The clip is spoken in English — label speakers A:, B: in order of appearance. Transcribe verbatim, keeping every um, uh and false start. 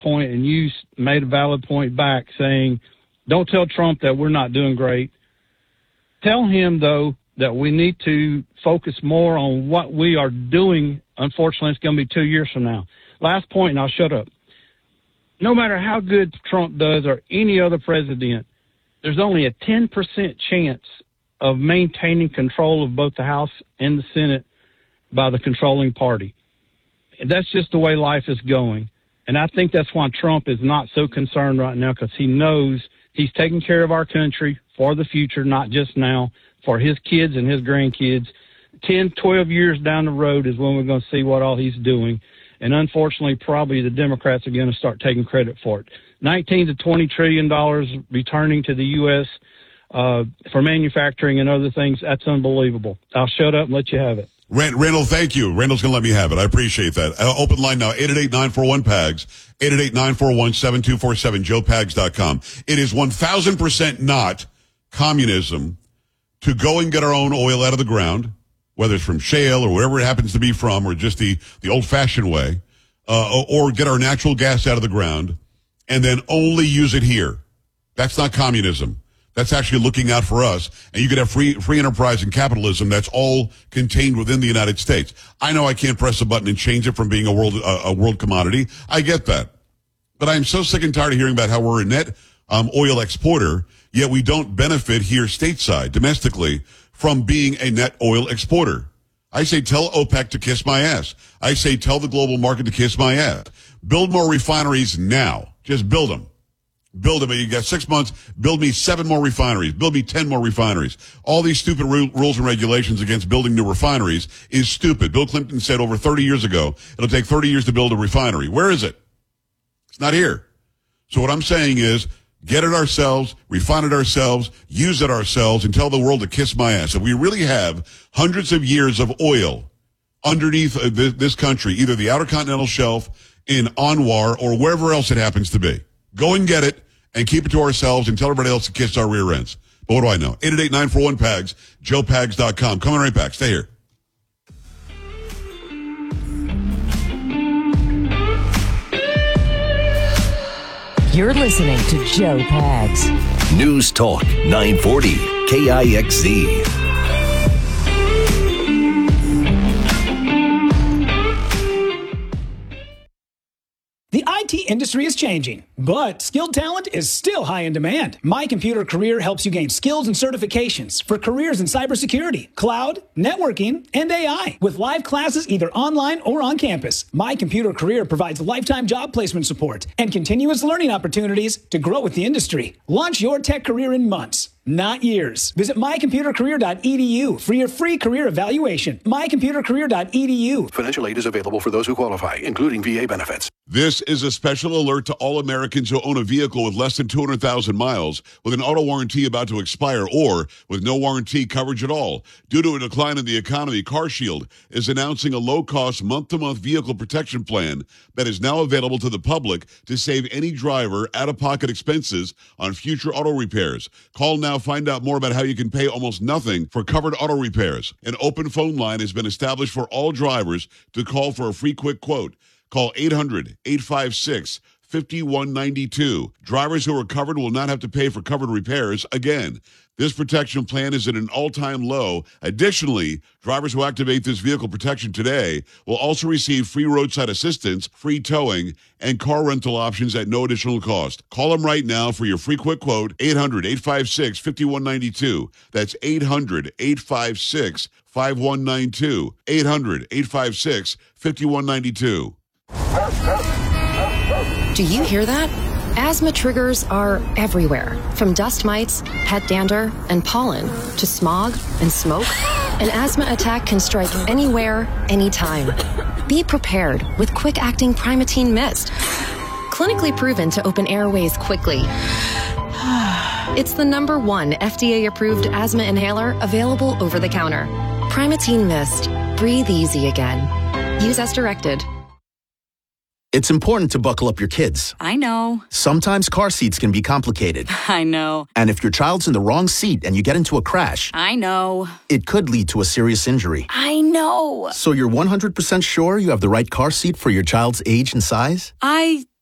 A: point, and you made a valid point back saying, don't tell Trump that we're not doing great. Tell him, though, that we need to focus more on what we are doing. Unfortunately, it's going to be two years from now. Last point, and I'll shut up. No matter how good Trump does or any other president, there's only a ten percent chance of maintaining control of both the House and the Senate by the controlling party. And that's just the way life is going. And I think that's why Trump is not so concerned right now, because he knows he's taking care of our country for the future, not just now, for his kids and his grandkids. ten, twelve years down the road is when we're going to see what all he's doing. And unfortunately, probably the Democrats are going to start taking credit for it. nineteen to twenty trillion dollars returning to the U S uh, for manufacturing and other things. That's unbelievable. I'll shut up and let you have it.
B: Randall, thank you. Randall's going to let me have it. I appreciate that. Uh, open line now, eight eight eight, nine four one, P A G S, eight eight eight, nine four one, seven two four seven, joe pags dot com. It is one thousand percent not communism to go and get our own oil out of the ground, whether it's from shale or wherever it happens to be from, or just the, the old-fashioned way, uh, or get our natural gas out of the ground and then only use it here. That's not communism. That's actually looking out for us, and you could have free free enterprise and capitalism that's all contained within the United States. I know I can't press a button and change it from being a world uh, a world commodity. I get that. But I'm so sick and tired of hearing about how we're a net um, oil exporter, yet we don't benefit here stateside, domestically, from being a net oil exporter. I say tell OPEC to kiss my ass. I say tell the global market to kiss my ass. Build more refineries now. Just build them. Build them. You got six months. Build me seven more refineries. Build me ten more refineries. All these stupid ru- rules and regulations against building new refineries is stupid. Bill Clinton said over thirty years ago, it'll take thirty years to build a refinery. Where is it? It's not here. So what I'm saying is, get it ourselves, refine it ourselves, use it ourselves, and tell the world to kiss my ass. If we really have hundreds of years of oil underneath uh, this, this country, either the Outer Continental Shelf, in Anwar, or wherever else it happens to be, go and get it and keep it to ourselves and tell everybody else to kiss our rear ends. But what do I know? eight eight eight, nine four one, P A G S, joe pags dot com. Coming right back. Stay here.
C: You're listening to Joe Pags.
D: News Talk nine forty K I X Z.
E: The I T industry is changing, but skilled talent is still high in demand. My Computer Career helps you gain skills and certifications for careers in cybersecurity, cloud, networking, and A I. With live classes either online or on campus, My Computer Career provides lifetime job placement support and continuous learning opportunities to grow with the industry. Launch your tech career in months, not years. Visit my computer career dot e d u for your free career evaluation. my computer career dot e d u.
F: Financial aid is available for those who qualify, including V A benefits.
B: This is a special alert to all Americans who own a vehicle with less than two hundred thousand miles, with an auto warranty about to expire, or with no warranty coverage at all. Due to a decline in the economy, CarShield is announcing a low-cost month-to-month vehicle protection plan that is now available to the public to save any driver out-of-pocket expenses on future auto repairs. Call now. Find out more about how you can pay almost nothing for covered auto repairs. An open phone line has been established for all drivers to call for a free quick quote. Call eight hundred, eight five six, five one nine two. Drivers who are covered will not have to pay for covered repairs again. This protection plan is at an all-time low. Additionally, drivers who activate this vehicle protection today will also receive free roadside assistance, free towing, and car rental options at no additional cost. Call them right now for your free quick quote, eight hundred, eight five six, five one nine two. That's eight hundred, eight five six, five one nine two. eight hundred, eight five six, five one nine two.
G: Do you hear that? Asthma triggers are everywhere, from dust mites, pet dander, and pollen, to smog and smoke. An asthma attack can strike anywhere, anytime. Be prepared with quick-acting Primatene Mist. Clinically proven to open airways quickly. It's the number one F D A-approved asthma inhaler available over the counter. Primatene Mist. Breathe easy again. Use as directed.
H: It's important to buckle up your kids.
I: I know.
H: Sometimes car seats can be complicated.
I: I know.
H: And if your child's in the wrong seat and you get into a crash,
I: I know.
H: It could lead to a serious injury.
I: I know.
H: So you're one hundred percent sure you have the right car seat for your child's age and size?
I: I